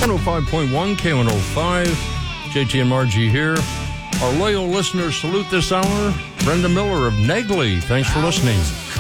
105.1 K105. JT and Margie here. Our loyal listeners salute this hour. Brenda Miller of Negley. Thanks for listening.